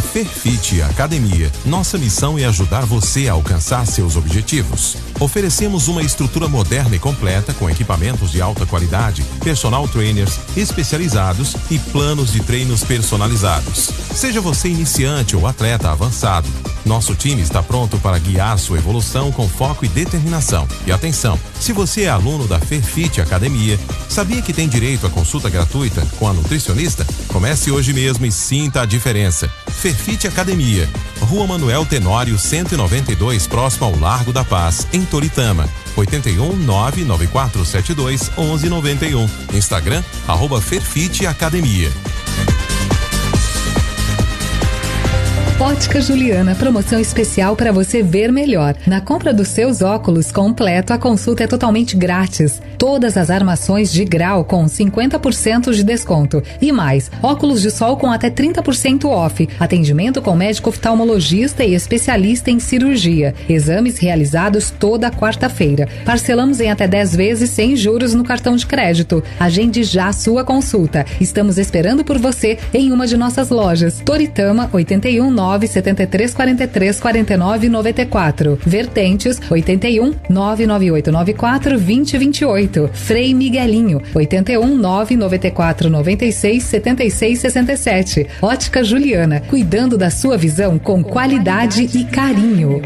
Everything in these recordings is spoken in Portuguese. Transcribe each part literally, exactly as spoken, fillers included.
Ferfit Academia. Nossa missão é ajudar você a alcançar seus objetivos. Oferecemos uma estrutura moderna e completa com equipamentos de alta qualidade, personal trainers especializados e planos de treinos personalizados. Seja você iniciante ou atleta avançado, nosso time está pronto para guiar sua evolução com foco e determinação. E atenção, se você é aluno da Ferfit Academia, sabia que tem direito a consulta gratuita com a nutricionista? Comece hoje mesmo e sinta a diferença. Ferfit Academia, Rua Manuel Tenório cento e noventa e dois, próximo ao Largo da Paz, em Toritama. oito um nove nove quatro sete dois um um nove um. Instagram, arroba Ferfit Academia. Ótica Juliana, promoção especial para você ver melhor. Na compra dos seus óculos completo, a consulta é totalmente grátis. Todas as armações de grau com cinquenta por cento de desconto. E mais, óculos de sol com até trinta por cento off. Atendimento com médico oftalmologista e especialista em cirurgia. Exames realizados toda quarta-feira. Parcelamos em até dez vezes sem juros no cartão de crédito. Agende já a sua consulta. Estamos esperando por você em uma de nossas lojas. Toritama, oito um nove sete três quatro três quatro nove nove quatro. Vertentes, oito um nove nove oito nove quatro dois zero dois oito. Frei Miguelinho, oito um nove nove quatro nove seis sete seis seis sete. Ótica Juliana, cuidando da sua visão com qualidade e carinho.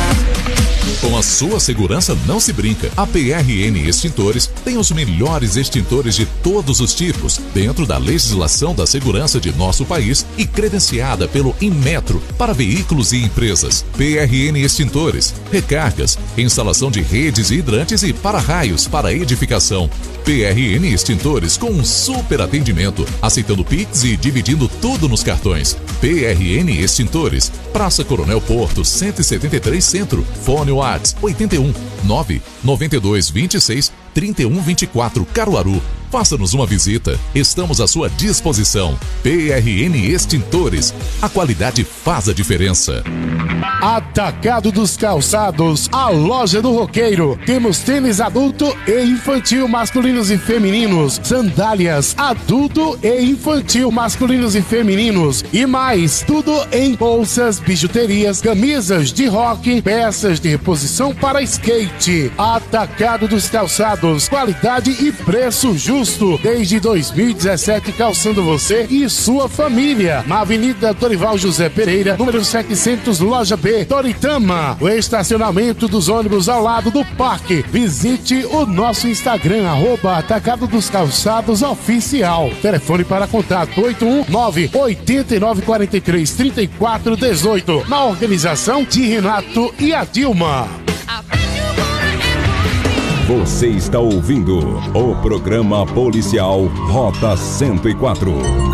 Com a sua segurança não se brinca. A P R N Extintores tem os melhores extintores de todos os tipos, dentro da legislação da segurança de nosso país e credenciada pelo Inmetro para veículos e empresas. P R N Extintores, recargas, instalação de redes e hidrantes e para-raios para edificação. P R N Extintores com um super atendimento, aceitando Pix e dividindo tudo nos cartões. P R N Extintores, Praça Coronel Porto, cento e setenta e três Centro. Fone WhatsApp oito um nove nove dois dois seis três um dois quatro, Caruaru. Faça-nos uma visita. Estamos à sua disposição. P R N Extintores. A qualidade faz a diferença. Atacado dos Calçados, a loja do roqueiro. Temos tênis adulto e infantil, masculinos e femininos, sandálias adulto e infantil, masculinos e femininos, e mais, tudo em bolsas, bijuterias, camisas de rock, peças de reposição para skate. Atacado dos Calçados, qualidade e preço justo. Desde dois mil e dezessete, calçando você e sua família. Na Avenida Dorival José Pereira, número setecentos, loja B, Toritama. O estacionamento dos ônibus ao lado do parque. Visite o nosso Instagram, arroba Atacado dos Calçados Oficial. Telefone para contato oito um nove oito nove quatro três três quatro um oito. Na organização de Renato e a Dilma. Você está ouvindo o programa policial Rota cento e quatro.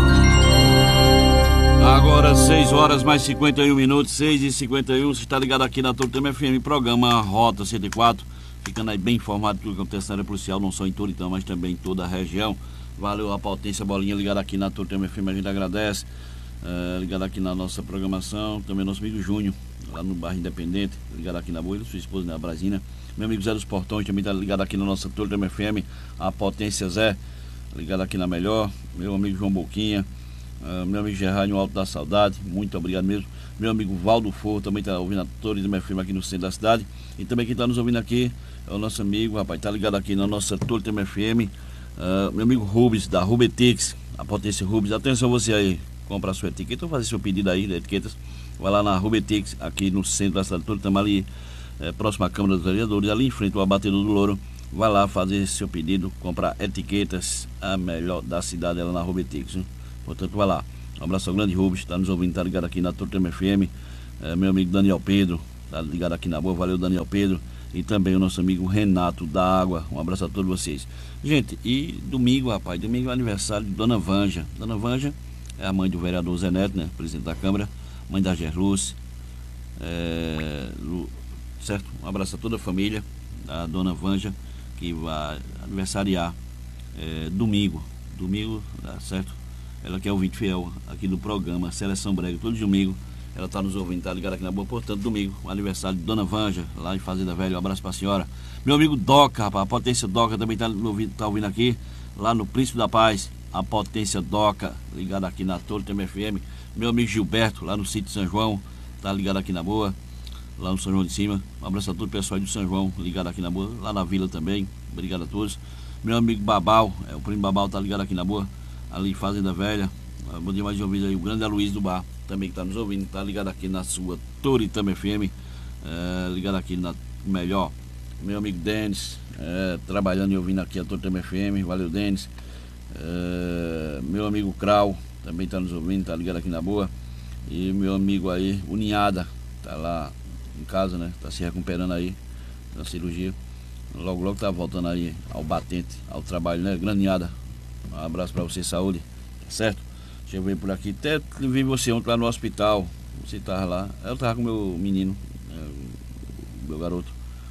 Agora seis horas mais cinquenta e um minutos, seis e cinquenta e um. Você está ligado aqui na Toritama F M, programa Rota cento e quatro. Ficando aí bem informado de tudo que acontece na área policial, não só em Toritama, mas também em toda a região. Valeu a potência, Bolinha, ligado aqui na Toritama F M, a gente agradece. Uh, ligado aqui na nossa programação. Também nosso amigo Júnior, lá no bairro Independente, ligado aqui na Boa, sua esposa na Brasília. Meu amigo Zé dos Portões também está ligado aqui na nossa Toritama F M, a potência Zé, ligado aqui na Melhor. Meu amigo João Boquinha, uh, meu amigo Gerard no Alto da Saudade, muito obrigado mesmo. Meu amigo Valdo Forro também está ouvindo a Toritama F M aqui no centro da cidade. E também quem está nos ouvindo aqui é o nosso amigo, rapaz, está ligado aqui na nossa Toritama F M, uh, meu amigo Rubens, da Rubetix, a potência Rubens. Atenção você aí, comprar sua etiqueta ou fazer seu pedido aí de etiquetas, vai lá na Rubetix, aqui no centro da cidade de Toritama, ali é, próximo à Câmara dos Vereadores, ali em frente ao Abatedor do Louro. Vai lá fazer seu pedido, comprar etiquetas, a melhor da cidade, ela na Rubetix, hein? Portanto, vai lá. Um abraço ao grande Rubens, está nos ouvindo, está ligado aqui na Toritama F M. É, meu amigo Daniel Pedro, está ligado aqui na Boa, valeu Daniel Pedro. E também o nosso amigo Renato da Água, um abraço a todos vocês. Gente, e domingo, rapaz, domingo é aniversário de Dona Vanja. Dona Vanja é a mãe do vereador Zé Neto, né, presidente da Câmara, mãe da Gerluce, é, certo? Um abraço a toda a família da Dona Vanja, que vai aniversariar é, domingo, domingo, certo? Ela que é ouvinte fiel aqui do programa Seleção Brega, todo domingo, ela está nos ouvindo, está ligada aqui na Boa, portanto, domingo, o aniversário de Dona Vanja, lá em Fazenda Velha, um abraço para a senhora. Meu amigo Doca, rapaz, a potência Doca também está ouvindo, tá ouvindo aqui, lá no Príncipe da Paz, a Potência Doca, ligado aqui na Toritama F M. Meu amigo Gilberto, lá no sítio São João, tá ligado aqui na boa, lá no São João de Cima. Um abraço a todo o pessoal do São João, ligado aqui na boa, lá na vila também. Obrigado a todos. Meu amigo Babal, é, o primo Babal tá ligado aqui na boa, ali em Fazenda Velha. Bom dia mais de ouvir aí, o grande Aloysio do Bar, também que tá nos ouvindo, tá ligado aqui na sua Toritama F M, é, ligado aqui na melhor. Meu amigo Denis, é, trabalhando e ouvindo aqui a Toritama F M, valeu Denis. É, meu amigo Krau, também tá nos ouvindo, tá ligado aqui na boa. E meu amigo aí, o Ninhada, tá lá em casa, né, tá se recuperando aí da cirurgia. Logo, logo tá voltando aí ao batente, ao trabalho, né, grande Ninhada. Um abraço pra você, saúde, tá certo? Deixa eu ver por aqui, até vi você ontem lá no hospital, você tava lá, eu tava com meu menino, meu garoto,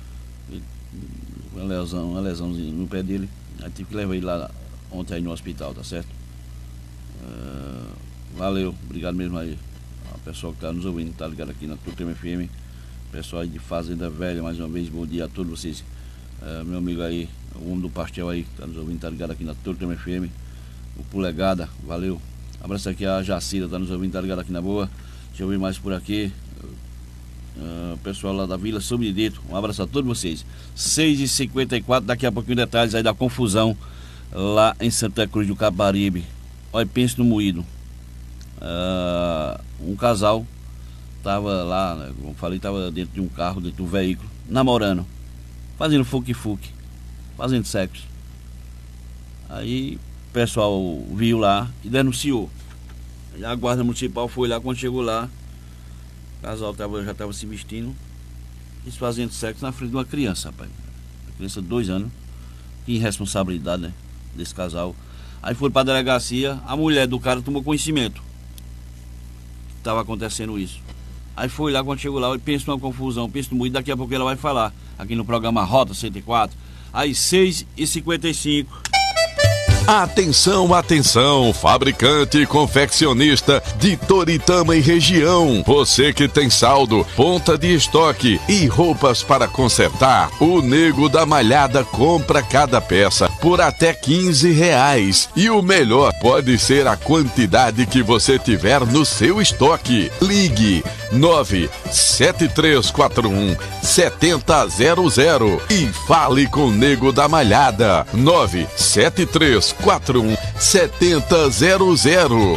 uma lesão, uma lesãozinha no pé dele, aí tive que levar ele lá ontem aí no hospital, tá certo? Uh, valeu, obrigado mesmo aí, o pessoal que tá nos ouvindo, tá ligado aqui na Toritama F M, pessoal aí de Fazenda Velha, mais uma vez, bom dia a todos vocês, uh, meu amigo aí, o homem do pastel aí, que tá nos ouvindo, tá ligado aqui na Toritama F M, o Polegada, valeu. Abraço aqui a Jacira, tá nos ouvindo, tá ligado aqui na boa. Deixa eu ver mais por aqui. Uh, pessoal lá da Vila Subdito, um abraço a todos vocês. seis e cinquenta e quatro, daqui a pouquinho detalhes aí da confusão lá em Santa Cruz do Capibaribe. Olha, pense no moído. Uh, um casal tava lá, né, como eu falei, tava dentro de um carro, dentro de um veículo, namorando, fazendo fuque-fuque, fazendo sexo. Aí o pessoal viu lá e denunciou. A guarda municipal foi lá, quando chegou lá, o casal tava, já estava se vestindo e fazendo sexo na frente de uma criança, rapaz. Uma criança de dois anos. Que irresponsabilidade, né, desse casal. Aí foram para a delegacia, a mulher do cara tomou conhecimento que estava acontecendo isso. Aí foi lá, quando chegou lá, pensa numa confusão, pensa no muito, daqui a pouco ela vai falar, aqui no programa Rota cento e quatro. Aí seis e cinquenta e cinco. Atenção, atenção, fabricante e confeccionista de Toritama e região. Você que tem saldo, ponta de estoque e roupas para consertar, o Nego da Malhada compra cada peça por até quinze reais. E o melhor pode ser a quantidade que você tiver no seu estoque. Ligue nove sete três quatro um sete zero zero zero e fale com o Nego da Malhada. nove sete três quatro um sete zero zero.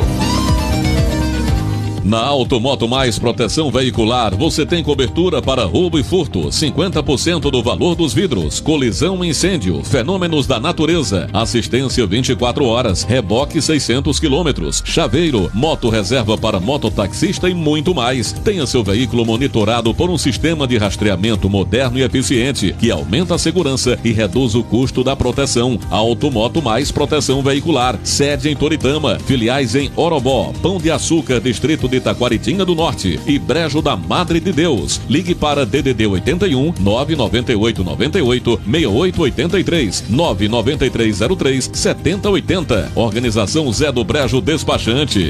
Na Automoto Mais Proteção Veicular, você tem cobertura para roubo e furto, cinquenta por cento do valor dos vidros, colisão e incêndio, fenômenos da natureza, assistência vinte e quatro horas, reboque seiscentos quilômetros, chaveiro, moto reserva para mototaxista e muito mais. Tenha seu veículo monitorado por um sistema de rastreamento moderno e eficiente, que aumenta a segurança e reduz o custo da proteção. Automoto Mais Proteção Veicular, sede em Toritama, filiais em Orobó, Pão de Açúcar, Distrito de Itaquaritinga do Norte e Brejo da Madre de Deus. Ligue para D D D oitenta e um, nove nove oito nove oito, seis oito oito três, nove nove três zero três, sete zero oito zero. Organização Zé do Brejo Despachante.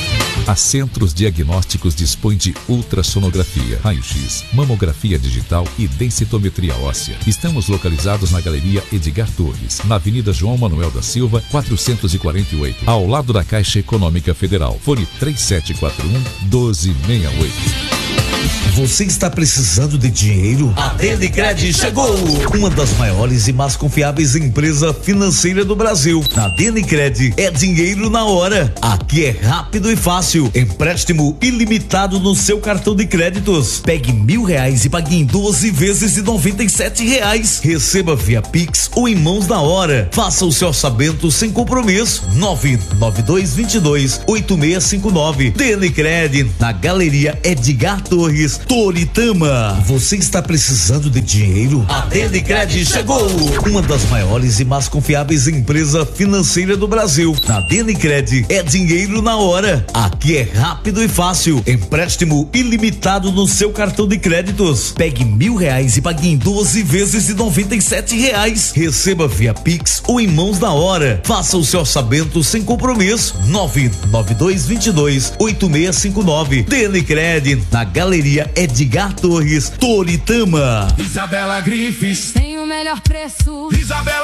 A Centros Diagnósticos dispõe de ultrassonografia, raio-x, mamografia digital e densitometria óssea. Estamos localizados na Galeria Edgar Torres, na Avenida João Manuel da Silva, quatrocentos e quarenta e oito, ao lado da Caixa Econômica Federal. Fone três sete quatro um, um dois seis oito. Você está precisando de dinheiro? A Denicred chegou! Uma das maiores e mais confiáveis empresas financeiras do Brasil. Na Denicred é dinheiro na hora. Aqui é rápido e fácil. Empréstimo ilimitado no seu cartão de créditos. Pegue mil reais e pague em doze vezes de noventa e sete reais. Receba via Pix ou em mãos na hora. Faça o seu orçamento sem compromisso. nove nove dois dois dois, oito seis cinco nove. Denicred, na Galeria Edgar Torres, Toritama. Você está precisando de dinheiro? A Denicred chegou! Uma das maiores e mais confiáveis empresas financeiras do Brasil. Na Denicred é dinheiro na hora. Aqui é rápido e fácil. Empréstimo ilimitado no seu cartão de créditos. Pegue mil reais e pague em doze vezes de noventa e sete reais. Receba via Pix ou em mãos na hora. Faça o seu orçamento sem compromisso. nove nove dois dois dois, oito seis cinco nove. Denicred, na Galeria Edgar Torres, Toritama. Isabela Grifes tem o melhor preço. Isabela Grifes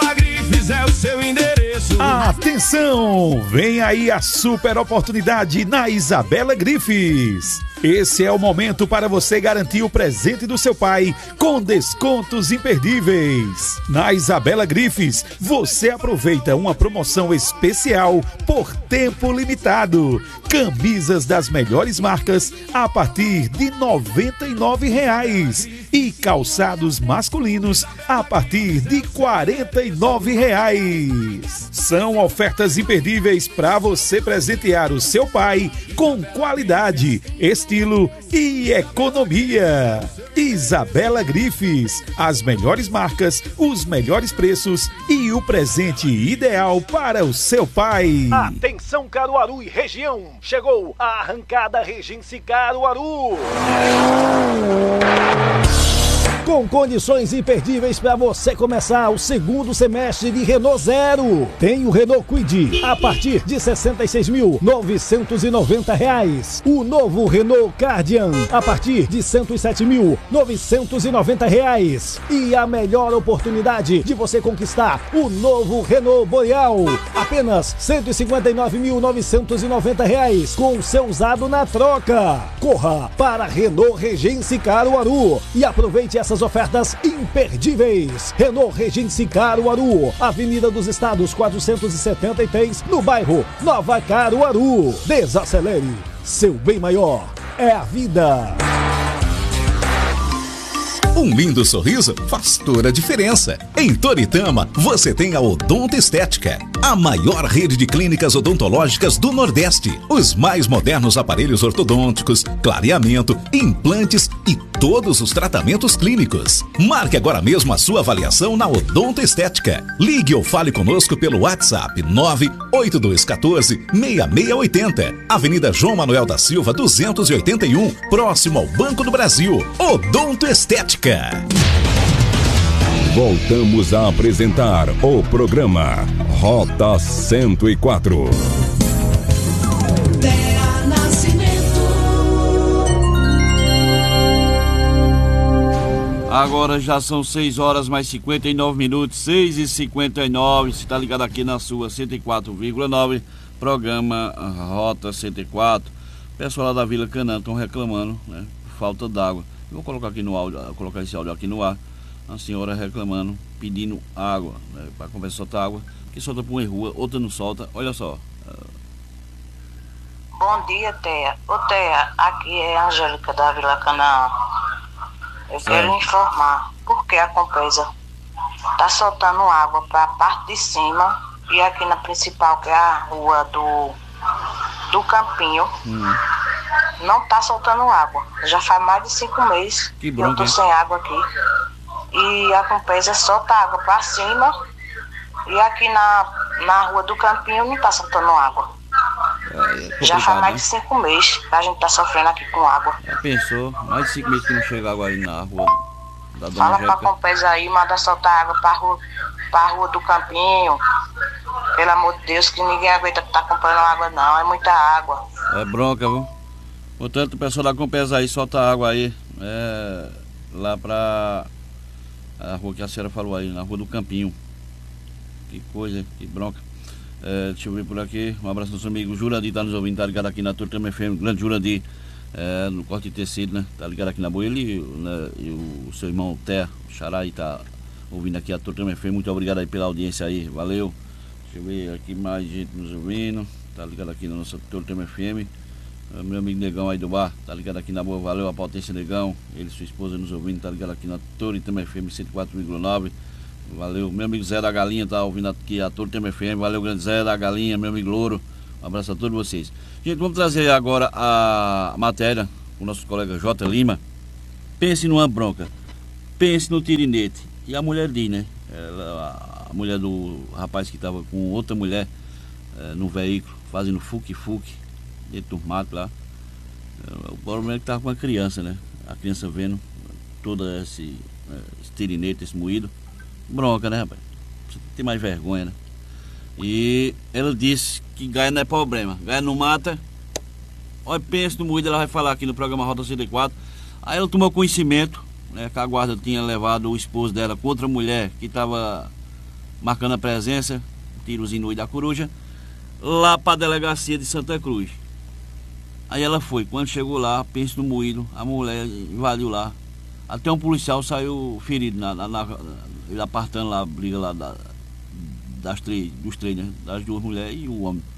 Grifes é o seu endereço. Atenção! Vem aí a super oportunidade na Isabela Grifes. Esse é o momento para você garantir o presente do seu pai com descontos imperdíveis. Na Isabela Grifes, você aproveita uma promoção especial por tempo limitado. Camisas das melhores marcas a partir de noventa e nove reais e calçados masculinos a partir de quarenta e nove reais. São ofertas imperdíveis para você presentear o seu pai com qualidade, estilo e economia. Isabela Grifes, as melhores marcas, os melhores preços e o presente ideal para o seu pai. Atenção Caruaru e região, chegou a arrancada Regense Caruaru. Com condições imperdíveis para você começar o segundo semestre de Renault Zero. Tem o Renault Kwid a partir de sessenta e seis mil novecentos e noventa reais. O novo Renault Cardian a partir de cento e sete mil novecentos e noventa reais. E a melhor oportunidade de você conquistar o novo Renault Boreal, apenas cento e cinquenta e nove mil novecentos e noventa reais com o seu usado na troca. Corra para Renault Regense Caruaru e aproveite essas ofertas imperdíveis. Renault Regense Caruaru, Avenida dos Estados quatrocentos e setenta e três, no bairro Nova Caruaru. Desacelere, seu bem maior é a vida. Um lindo sorriso faz toda a diferença. Em Toritama, você tem a Odonto Estética, a maior rede de clínicas odontológicas do Nordeste. Os mais modernos aparelhos ortodônticos, clareamento, implantes e todos os tratamentos clínicos. Marque agora mesmo a sua avaliação na Odonto Estética. Ligue ou fale conosco pelo WhatsApp nove oito dois um quatro seis seis oito zero. Avenida João Manuel da Silva duzentos e oitenta e um, próximo ao Banco do Brasil. Odonto Estética. Voltamos a apresentar o programa Rota cento e quatro. Agora já são seis horas mais cinquenta e nove minutos, seis e cinquenta e nove. Você está ligado aqui na sua cento e quatro vírgula nove, programa Rota cento e quatro. O pessoal lá da Vila Canaã estão reclamando, né, falta d'água. Eu vou colocar aqui no áudio, colocar esse áudio aqui no ar. A senhora reclamando, pedindo água, né, para começar a soltar água, que solta por uma rua, outra não solta. Olha só. Bom dia, Teia. Ô, Teia, aqui é a Angélica da Vila Canaã. Eu certo. Quero informar por que a Compesa tá soltando água para a parte de cima e aqui na principal, que é a rua do, do Campinho, hum. não tá soltando água. Já faz mais de cinco meses que, bronca, que eu tô sem água aqui. E a Compesa solta água para cima e aqui na, na rua do Campinho não tá soltando água. É, já faz mais, né, de cinco meses que a gente tá sofrendo aqui com água. Já pensou? Mais de cinco meses que não chega água aí na rua da Dona Fala Angélica. pra Compesa aí, manda soltar água pra rua, pra rua do Campinho. Pelo amor de Deus, que ninguém aguenta que tá comprando água não, é muita água. É bronca, viu? Portanto, o pessoal da Compesa aí solta água aí, é, lá pra a rua que a senhora falou aí, na rua do Campinho. Que coisa, que bronca. É, deixa eu ver por aqui, um abraço ao nosso amigo Jurandir, tá nos ouvindo, tá ligado aqui na Toritama F M, grande Jurandir, é, no corte de tecido, né, tá ligado aqui na boa, ele, né, e o seu irmão Té, o Xará aí tá ouvindo aqui a Toritama F M, muito obrigado aí pela audiência aí, valeu. Deixa eu ver aqui mais gente nos ouvindo, tá ligado aqui na nossa Toritama F M, é, meu amigo Negão aí do bar, tá ligado aqui na boa, valeu a potência Negão, ele e sua esposa nos ouvindo, tá ligado aqui na Toritama F M cento e quatro vírgula nove. Valeu, meu amigo Zé da Galinha tá ouvindo aqui a Toritama F M, valeu, grande Zé da Galinha, meu amigo Louro, um abraço a todos vocês. Gente, vamos trazer agora a matéria com o nosso colega J. Lima. Pense numa bronca, pense no tirinete. E a mulher diz, né, ela, a mulher do rapaz que estava com outra mulher é, no veículo, fazendo fuque-fuque dentro do mato lá. É, o problema é que estava com a criança, né, a criança vendo todo esse, esse tirinete, esse moído. Bronca, né, rapaz? Você tem mais vergonha, né? E ela disse que Gaia não é problema. Gaia não mata. Olha, pensa no moído, ela vai falar aqui no programa Rota cento e quatro. Aí ela tomou conhecimento, né, que a guarda tinha levado o esposo dela com outra mulher que estava marcando a presença, tirozinho no olho da coruja, lá para a delegacia de Santa Cruz. Aí ela foi, quando chegou lá, pensa no moído, a mulher invadiu lá. Até um policial saiu ferido, na, na, na, ele apartando lá, a briga lá da, das três, dos três, né? Das duas mulheres e o homem.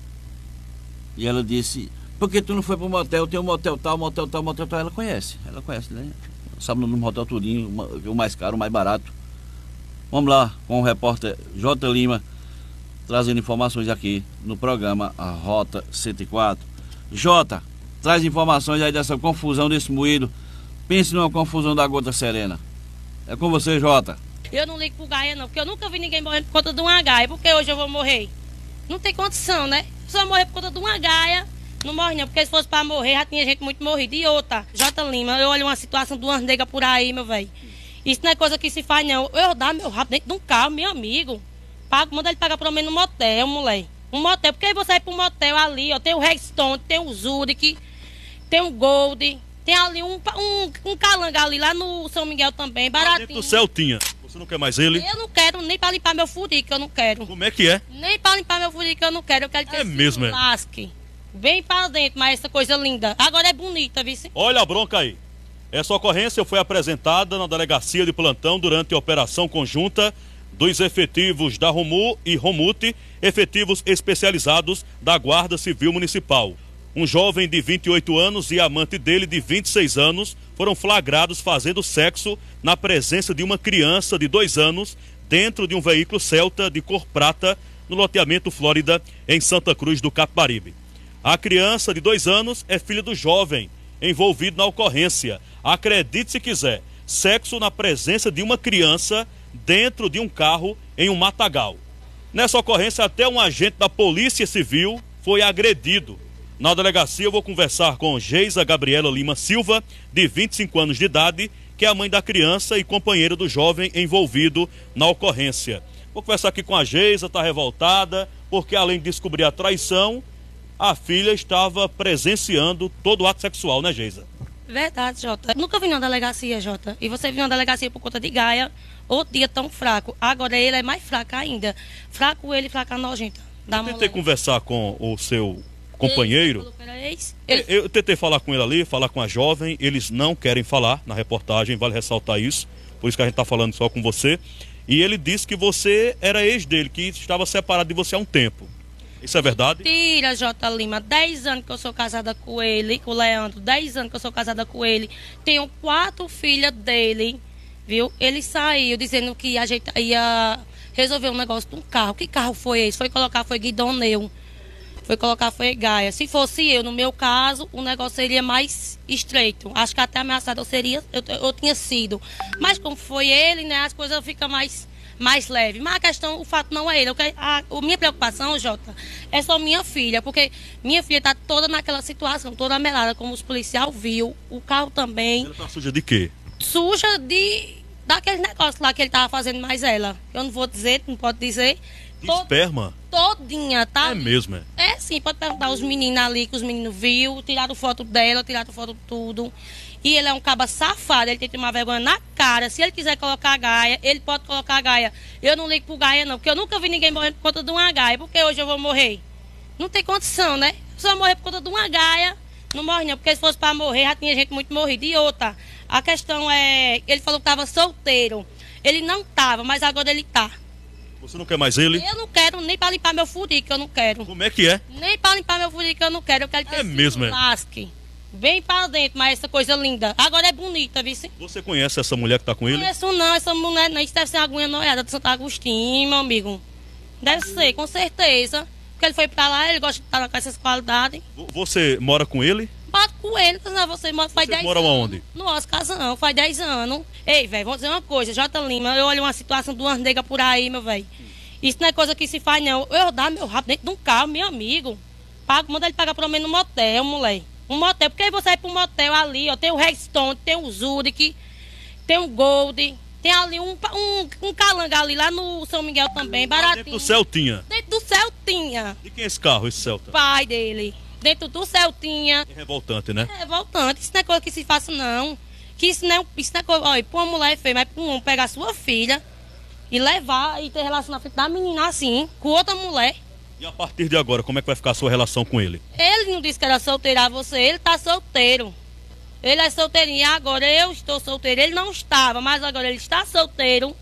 E ela disse, por que tu não foi pro motel? Tem um motel tal, motel tal, motel tal. Ela conhece, ela conhece, né? Sabe no motel tudinho, o mais caro, o mais barato. Vamos lá com o repórter J. Lima, trazendo informações aqui no programa A Rota cento e quatro. Jota, traz informações aí dessa confusão desse moído. Pense numa confusão da gota serena. É com você, Jota. Eu não ligo pro Gaia não, porque eu nunca vi ninguém morrendo por conta de uma gaia. Porque hoje eu vou morrer? Não tem condição, né? Se eu morrer por conta de uma gaia, não morre não, porque se fosse pra morrer, já tinha gente muito morrida. E outra, J. Lima, eu olho uma situação de umas negras por aí, meu velho. Isso não é coisa que se faz, não. Eu dar meu rabo dentro de um carro, meu amigo. Pago, manda ele pagar pelo menos um motel, mulher. Um motel, porque aí você vai pro motel ali, ó. Tem o Redstone, tem o Zurich, tem o Gold, tem ali um, um, um calanga ali, lá no São Miguel também, baratinho. Dentro do Celtinha. Você não quer mais ele? Eu não quero nem pra limpar meu furico, eu não quero. Como é que é? Nem pra limpar meu furico, eu não quero. Eu quero que é ele mesmo, se lasque. Bem pra dentro, mas essa coisa linda. Agora é bonita, viu? Olha a bronca aí. Essa ocorrência foi apresentada na delegacia de plantão durante a operação conjunta dos efetivos da Romu e Romute, efetivos especializados da Guarda Civil Municipal. Um jovem de vinte e oito anos e a amante dele de vinte e seis anos foram flagrados fazendo sexo na presença de uma criança de dois anos dentro de um veículo Celta de cor prata no loteamento Flórida, em Santa Cruz do Capibaribe. A criança de dois anos é filha do jovem envolvido na ocorrência. Acredite se quiser, sexo na presença de uma criança dentro de um carro em um matagal. Nessa ocorrência, até um agente da Polícia Civil foi agredido. Na delegacia eu vou conversar com Geisa Gabriela Lima Silva, de vinte e cinco anos de idade, que é a mãe da criança e companheira do jovem envolvido na ocorrência. Vou conversar aqui com a Geisa, está revoltada, porque além de descobrir a traição, a filha estava presenciando todo o ato sexual, né, Geisa? Verdade, Jota. Nunca vi na delegacia, Jota. E você viu na delegacia por conta de Gaia, outro dia tão fraco. Agora ele é mais fraco ainda. Fraco ele, fraca nojenta. Eu tentei conversar com o seu companheiro. Ele... Eu tentei falar com ele ali, falar com a jovem. Eles não querem falar na reportagem, vale ressaltar isso. Por isso que a gente está falando só com você. E ele disse que você era ex dele, que estava separado de você há um tempo. Isso é verdade? Mentira, J. Lima. Dez anos que eu sou casada com ele, com o Leandro. Dez anos que eu sou casada com ele. Tenho quatro filhas dele, viu? Ele saiu dizendo que a gente ia resolver um negócio de um carro. Que carro foi esse? Foi colocar, foi guidoneu. Foi colocar, foi Gaia. Se fosse eu, no meu caso, o negócio seria mais estreito. Acho que até ameaçada eu seria, eu, eu tinha sido. Mas como foi ele, né, as coisas ficam mais... mais leve, mas a questão, o fato não é ele. A, a minha preocupação, Jota, é só minha filha, porque minha filha está toda naquela situação, toda melada, como os policiais viu, o carro também. Ela tá suja de quê? Suja de daqueles negócios lá que ele tava fazendo mais ela. Eu não vou dizer, não pode dizer. De Tod, esperma? Todinha, tá? É mesmo, é? É sim, pode perguntar aos meninos ali, que os meninos viu, tiraram foto dela, tiraram foto de tudo. E ele é um caba safado, ele tem que tomar vergonha na cara. Se ele quiser colocar a Gaia, ele pode colocar a Gaia. Eu não ligo pro Gaia não, porque eu nunca vi ninguém morrendo por conta de uma Gaia, porque hoje eu vou morrer. Não tem condição, né? Se eu morrer por conta de uma Gaia, não morre não, porque se fosse pra morrer, já tinha gente muito morrida. E outra, a questão é, ele falou que tava solteiro. Ele não tava, mas agora ele tá. Você não quer mais ele? Eu não quero nem pra limpar meu furico, eu não quero. Como é que é? Nem pra limpar meu furico, eu não quero. Eu quero que é ele mesmo, se lasque. Bem pra dentro, mas essa coisa linda. Agora é bonita, viu? Você conhece essa mulher que tá com ele? Não conheço não, essa mulher não. Isso deve ser a Aguinha Noiada de Santo Agostinho, meu amigo. Deve ser, com certeza. Porque ele foi pra lá, ele gosta de estar com essas qualidades. Você mora com ele? Moro com ele, não, você mora faz dez anos. Você mora onde? No nosso casão, faz dez anos. Ei, velho, vou dizer uma coisa, J. Lima, eu olho uma situação de umas negras por aí, meu velho. Isso não é coisa que se faz, não. Eu dar meu rabo dentro de um carro, meu amigo. Pago, manda ele pagar pelo menos um motel, moleque. Um motel, porque aí você vai para um motel ali, ó, tem o Redstone, tem o Zurich, tem o Gold, tem ali um, um, um calanga ali, lá no São Miguel também, baratinho. Dentro do Celtinha? Dentro do Celtinha. De quem é esse carro, esse Celta? Pai dele. Dentro do Celtinha. É revoltante, né? É revoltante, isso não é coisa que se faça não. Que isso não é, isso não é coisa, olha, pra uma mulher feia, mas pra um homem pegar sua filha e levar e ter relação na frente da menina assim, com outra mulher. E a partir de agora, como é que vai ficar a sua relação com ele? Ele não disse que era solteiro a você, ele tá solteiro. Ele é solteirinho, agora eu estou solteiro. Ele não estava, mas agora ele está solteiro.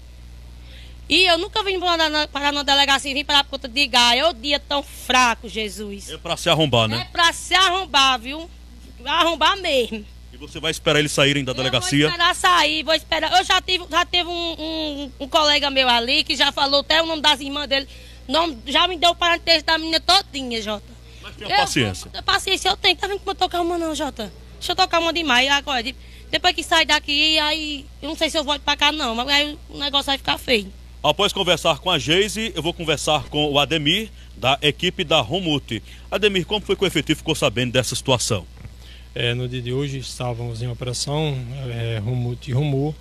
E eu nunca vim parar na delegacia, vim parar por conta de gás. É o dia tão fraco, Jesus. É pra se arrombar, né? É pra se arrombar, viu? Arrombar mesmo. E você vai esperar eles saírem da delegacia? Eu vou esperar sair, vou esperar. Eu já tive, já teve um, um, um colega meu ali que já falou até o nome das irmãs dele. Nome, já me deu o parentesco da menina todinha, Jota. Mas tenha paciência. Eu, paciência eu tenho. Tá vendo como eu tocar uma não, Jota? Deixa eu tocar uma demais. Agora, depois que sai daqui, aí eu não sei se eu volto pra cá não, mas aí o negócio vai ficar feio. Após conversar com a Geise, eu vou conversar com o Ademir, da equipe da Romute. Ademir, como foi que o efetivo ficou sabendo dessa situação? É, no dia de hoje estávamos em operação é, Romute e Romu,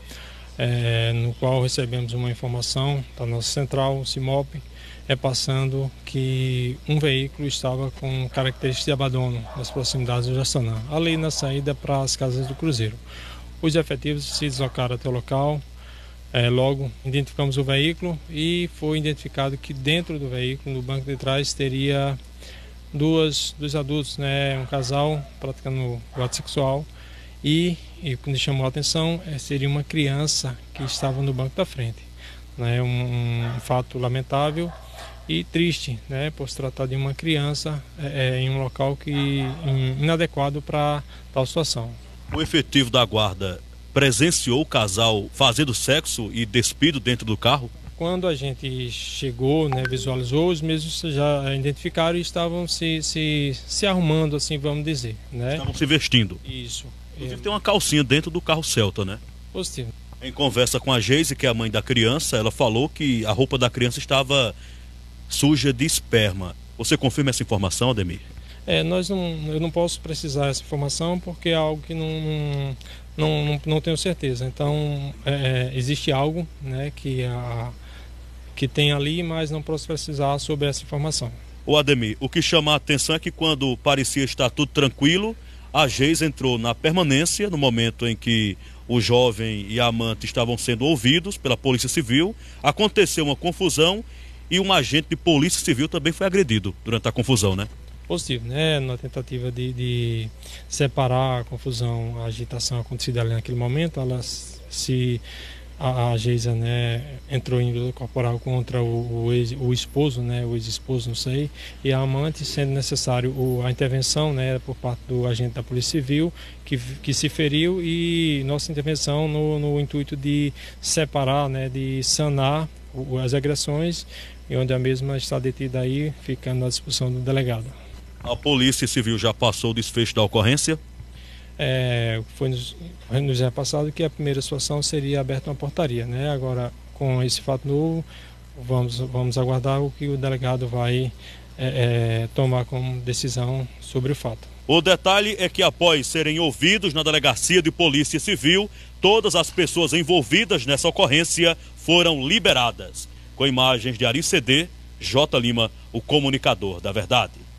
é, no qual recebemos uma informação da nossa central, o CIMOP, repassando que um veículo estava com características de abandono nas proximidades do Jaçanã, ali na saída para as casas do Cruzeiro. Os efetivos se deslocaram até o local, é, logo identificamos o veículo e foi identificado que dentro do veículo, no banco de trás, teria duas, dois adultos, né, um casal praticando o ato sexual e, e quando chamou a atenção, é, seria uma criança que estava no banco da frente. Né, um, um fato lamentável e triste, né, por se tratar de uma criança é, em um local que in, inadequado para tal situação. O efetivo da guarda presenciou o casal fazendo sexo e despido dentro do carro? Quando a gente chegou, né, visualizou, os mesmos já identificaram e estavam se, se, se arrumando, assim, vamos dizer. Né? Estavam se vestindo. Isso. Inclusive é. Tem uma calcinha dentro do carro Celta, né? Positivo. Em conversa com a Geise, que é a mãe da criança, ela falou que a roupa da criança estava suja de esperma. Você confirma essa informação, Ademir? É, nós não, eu não posso precisar essa informação porque é algo que não, não, não, não, não tenho certeza. Então, é, existe algo, né, que, a, que tem ali, mas não posso precisar sobre essa informação. O Ademir, o que chama a atenção é que quando parecia estar tudo tranquilo, a Geise entrou na permanência no momento em que o jovem e a amante estavam sendo ouvidos pela Polícia Civil. Aconteceu uma confusão e um agente de Polícia Civil também foi agredido durante a confusão, né? Positivo, né? Na tentativa de, de separar a confusão, a agitação acontecida ali naquele momento, ela se a, a Geisa, né, entrou em luta corporal contra o, o, ex, o esposo, né, o ex-esposo, não sei, e a amante, sendo necessário o, a intervenção, né, por parte do agente da Polícia Civil, que, que se feriu, e nossa intervenção no, no intuito de separar, né, de sanar o, as agressões, e onde a mesma está detida aí, ficando à disposição do delegado. A Polícia Civil já passou o desfecho da ocorrência? É, foi nos, nos repassado que a primeira situação seria aberta uma portaria, né? Agora, com esse fato novo, vamos, vamos aguardar o que o delegado vai é, é, tomar como decisão sobre o fato. O detalhe é que após serem ouvidos na Delegacia de Polícia Civil, todas as pessoas envolvidas nessa ocorrência foram liberadas. Com imagens de Ari C D, J. Lima, o comunicador da verdade.